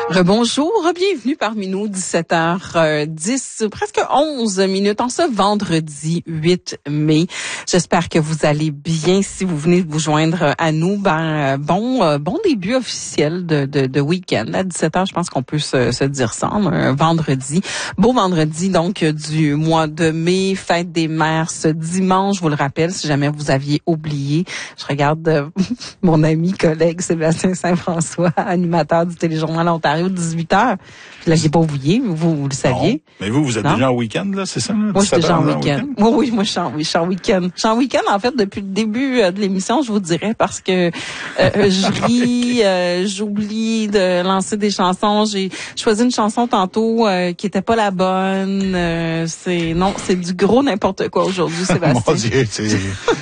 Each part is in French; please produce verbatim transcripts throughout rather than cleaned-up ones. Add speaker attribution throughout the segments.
Speaker 1: Rebonjour, bienvenue parmi nous, dix-sept heures dix, presque onze minutes en ce vendredi huit mai. J'espère que vous allez bien. Si vous venez de vous joindre à nous, ben bon bon début officiel de, de, de week-end. À dix-sept heures, je pense qu'on peut se, se dire ça, un vendredi. Beau vendredi donc du mois de mai, fête des mères ce dimanche, je vous le rappelle, si jamais vous aviez oublié. Je regarde euh, mon ami, collègue Sébastien Saint-François, animateur du Téléjournal Ontario, dix-huit heures. Vous l'aviez pas oublié, vous, vous le saviez.
Speaker 2: Non. Mais vous, vous êtes non? déjà en week-end, là, c'est ça?
Speaker 1: Moi, je suis déjà en week-end. week-end. Oui, oui, moi, je suis en, oui, je suis en week-end. Je suis en week-end, en fait, depuis le début euh, de l'émission, je vous dirais, parce que euh, je ris, euh, j'oublie de lancer des chansons. J'ai choisi une chanson tantôt euh, qui était pas la bonne. Euh, c'est non, c'est du gros n'importe quoi aujourd'hui, Sébastien.
Speaker 2: Mon Dieu, c'est...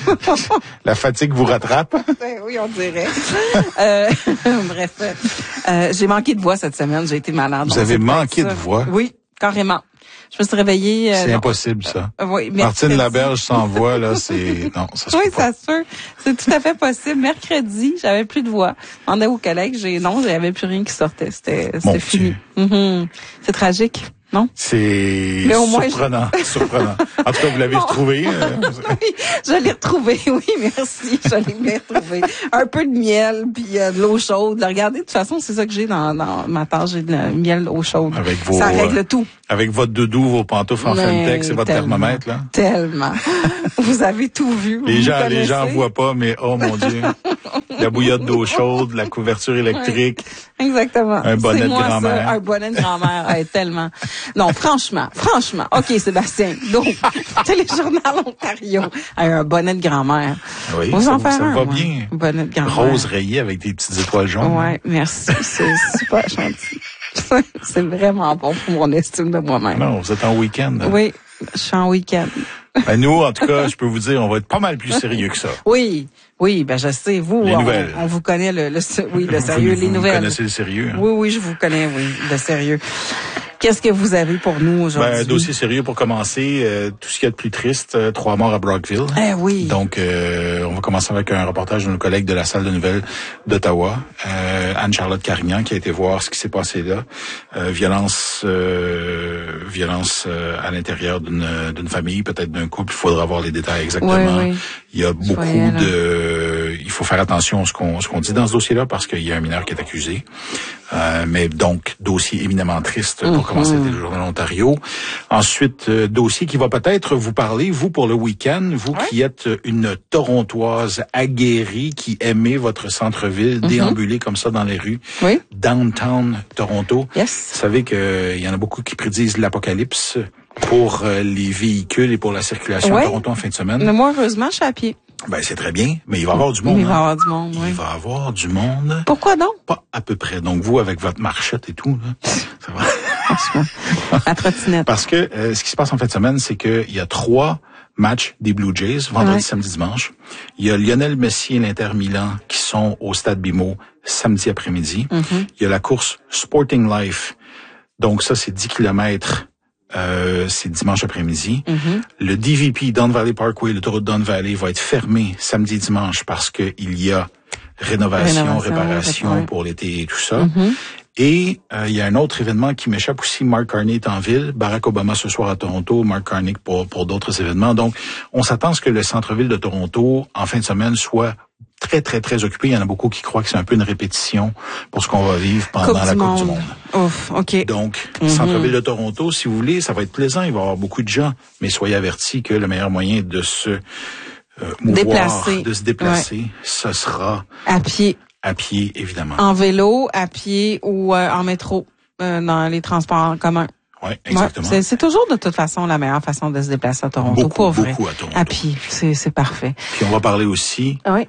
Speaker 2: la fatigue vous rattrape?
Speaker 1: Oui, on dirait. euh, bref, euh, j'ai manqué de voix cette semaine. J'ai été malade.
Speaker 2: Vous avez manqué de voix?
Speaker 1: Oui, carrément. Je me suis réveillée. Euh,
Speaker 2: c'est
Speaker 1: non.
Speaker 2: impossible, ça.
Speaker 1: Euh, oui,
Speaker 2: Martine Laberge sans voix, là, c'est... Non, ça se
Speaker 1: oui,
Speaker 2: peut pas.
Speaker 1: Oui, c'est sûr. C'est tout à fait possible. Mercredi, j'avais plus de voix. Je demandais aux collègues, j'ai... Non, j'avais plus rien qui sortait. C'était, c'était fini. Mm-hmm. C'est tragique. Non?
Speaker 2: C'est surprenant, je... surprenant. En tout cas, vous l'avez retrouvé. Euh...
Speaker 1: oui, je l'ai retrouvé, oui, merci. Je l'ai bien retrouvé. Un peu de miel, puis euh, de l'eau chaude. Regardez, de toute façon, c'est ça que j'ai dans, dans ma tâche, j'ai de la miel, eau chaude.
Speaker 2: Avec vos,
Speaker 1: ça règle tout.
Speaker 2: Avec votre doudou, vos pantoufles en Femtex et votre
Speaker 1: tellement,
Speaker 2: thermomètre, là.
Speaker 1: Tellement. Vous avez tout vu.
Speaker 2: Les gens, les gens voient pas, mais oh mon Dieu. La bouillotte d'eau chaude, la couverture électrique.
Speaker 1: Oui, exactement.
Speaker 2: Un bonnet
Speaker 1: c'est
Speaker 2: de
Speaker 1: moi,
Speaker 2: grand-mère.
Speaker 1: Ça, un bonnet de grand-mère. hey, tellement. Non, franchement, franchement. OK, Sébastien. Donc, Téléjournal Ontario. Hey, un bonnet de grand-mère.
Speaker 2: Oui,
Speaker 1: vous
Speaker 2: ça,
Speaker 1: en faire
Speaker 2: ça
Speaker 1: un,
Speaker 2: va
Speaker 1: moi.
Speaker 2: bien.
Speaker 1: Un bonnet de grand-mère.
Speaker 2: Rose rayée avec des petites étoiles jaunes.
Speaker 1: Ouais, merci. C'est super gentil. C'est vraiment bon pour mon estime de moi-même.
Speaker 2: Non, vous êtes en week-end. Hein?
Speaker 1: Oui, je suis en week-end.
Speaker 2: Ben nous, en tout cas, je peux vous dire, on va être pas mal plus sérieux que ça.
Speaker 1: Oui, oui, ben je sais, vous,
Speaker 2: les
Speaker 1: on,
Speaker 2: nouvelles.
Speaker 1: on vous connaît le, le oui, le sérieux,
Speaker 2: vous,
Speaker 1: les
Speaker 2: vous
Speaker 1: nouvelles.
Speaker 2: Vous connaissez le sérieux. Hein?
Speaker 1: Oui, oui, je vous connais, oui, le sérieux. Qu'est-ce que vous avez pour nous aujourd'hui?
Speaker 2: Ben, dossier sérieux pour commencer. Euh, tout ce qu'il y a de plus triste, euh, trois morts à Brockville.
Speaker 1: Eh oui.
Speaker 2: Donc, euh, on va commencer avec un reportage de nos collègues de la salle de nouvelles d'Ottawa. Euh, Anne-Charlotte Carignan qui a été voir ce qui s'est passé là. Euh, violence, euh, violence euh, à l'intérieur d'une, d'une famille, peut-être d'un couple. Il faudra voir les détails exactement.
Speaker 1: Oui, oui.
Speaker 2: Il y a beaucoup
Speaker 1: Soyez
Speaker 2: de... Il faut faire attention à ce qu'on, ce qu'on dit dans ce dossier-là parce qu'il y a un mineur qui est accusé. Euh, mais donc, dossier éminemment triste pour
Speaker 1: mm-hmm.
Speaker 2: commencer le Journal Ontario. Ensuite, euh, dossier qui va peut-être vous parler, vous, pour le week-end, vous ouais. qui êtes une Torontoise aguerrie, qui aimez votre centre-ville, mm-hmm. déambuler comme ça dans les rues,
Speaker 1: oui.
Speaker 2: downtown Toronto.
Speaker 1: Yes.
Speaker 2: Vous savez qu'il y en a beaucoup qui prédisent l'apocalypse pour euh, les véhicules et pour la circulation
Speaker 1: ouais.
Speaker 2: à Toronto en fin de semaine.
Speaker 1: Mais moi, heureusement, je suis à pied.
Speaker 2: Ben, c'est très bien, mais il va y avoir du monde.
Speaker 1: Il va y
Speaker 2: hein.
Speaker 1: avoir du monde, oui.
Speaker 2: Il va y avoir du monde.
Speaker 1: Pourquoi donc?
Speaker 2: Pas à peu près. Donc, vous, avec votre marchette et tout, là, ça va.
Speaker 1: Franchement. La trottinette.
Speaker 2: Parce que euh, ce qui se passe en fin de semaine, c'est qu'il y a trois matchs des Blue Jays, vendredi, ouais. samedi, dimanche. Il y a Lionel Messi et l'Inter Milan qui sont au Stade Bimo samedi après-midi. Mm-hmm. Il y a la course Sporting Life. Donc, ça, c'est dix kilomètres. Euh, c'est dimanche après-midi. Mm-hmm. Le D V P, Don Valley Parkway, l'autoroute Don Valley, va être fermé samedi et dimanche parce que il y a rénovation, rénovation réparation ouais. pour l'été et tout ça. Mm-hmm. Et euh, il y a un autre événement qui m'échappe aussi. Mark Carney est en ville. Barack Obama ce soir à Toronto. Mark Carney pour, pour d'autres événements. Donc, on s'attend à ce que le centre-ville de Toronto, en fin de semaine, soit très, très, très occupé. Il y en a beaucoup qui croient que c'est un peu une répétition pour ce qu'on va vivre pendant
Speaker 1: coupe
Speaker 2: la Coupe
Speaker 1: monde.
Speaker 2: du Monde.
Speaker 1: Ouf, OK.
Speaker 2: Donc,
Speaker 1: mm-hmm.
Speaker 2: centre-ville de Toronto, si vous voulez, ça va être plaisant. Il va y avoir beaucoup de gens. Mais soyez avertis que le meilleur moyen de se euh, mouvoir,
Speaker 1: déplacer.
Speaker 2: de se déplacer,
Speaker 1: ouais.
Speaker 2: ce sera...
Speaker 1: À pied.
Speaker 2: À pied, évidemment.
Speaker 1: En vélo, à pied ou euh, en métro, euh, dans les transports en commun.
Speaker 2: Oui, exactement.
Speaker 1: Ouais, c'est, c'est toujours de toute façon la meilleure façon de se déplacer à Toronto.
Speaker 2: Beaucoup,
Speaker 1: pour vrai.
Speaker 2: beaucoup à Toronto.
Speaker 1: À pied, c'est, c'est parfait.
Speaker 2: Puis on va parler aussi
Speaker 1: oui.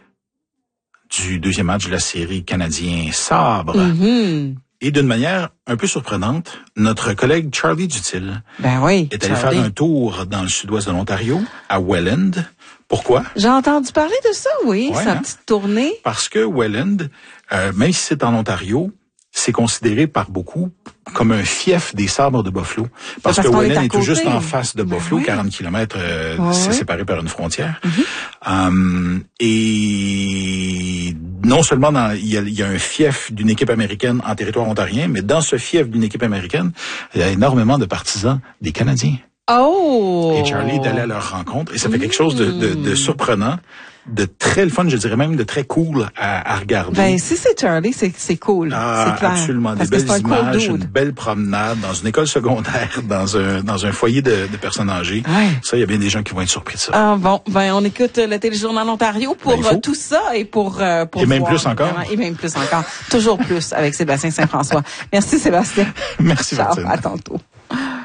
Speaker 2: du deuxième match de la série canadien-Sabre.
Speaker 1: Mm-hmm.
Speaker 2: Et d'une manière un peu surprenante, notre collègue Charlie Dutil
Speaker 1: ben oui,
Speaker 2: est allé
Speaker 1: Charlie.
Speaker 2: faire un tour dans le sud-ouest de l'Ontario, à Welland. Pourquoi?
Speaker 1: J'ai entendu parler de ça, oui,
Speaker 2: ouais,
Speaker 1: sa
Speaker 2: hein?
Speaker 1: petite tournée.
Speaker 2: Parce que Welland, euh, même si c'est en Ontario, c'est considéré par beaucoup comme un fief des sabres de Buffalo. Parce, parce que Welland est, est tout juste en face de ben Buffalo, oui. quarante kilomètres, euh, oh, c'est oui. séparé par une frontière. Mm-hmm. Um, et non seulement dans, il, y a, il y a un fief d'une équipe américaine en territoire ontarien, mais dans ce fief d'une équipe américaine, il y a énormément de partisans des Canadiens.
Speaker 1: Oh!
Speaker 2: Et Charlie est allé à leur rencontre et ça fait quelque chose de, de, de surprenant, de très le fun, je dirais même de très cool à, à regarder.
Speaker 1: Ben si c'est Charlie, c'est c'est cool,
Speaker 2: ah,
Speaker 1: c'est clair.
Speaker 2: Absolument, des belles images, cool une belle promenade dans une école secondaire, dans un dans un foyer de, de personnes âgées. Ouais. Ça, il y a bien des gens qui vont être surpris de ça.
Speaker 1: Ah bon, ben on écoute le Téléjournal Ontario pour ben, tout ça et pour euh, pour
Speaker 2: et même
Speaker 1: voir,
Speaker 2: plus encore.
Speaker 1: Et même plus encore, toujours plus avec Sébastien Saint-François. Merci Sébastien.
Speaker 2: Merci
Speaker 1: Ciao,
Speaker 2: Martine.
Speaker 1: à tantôt.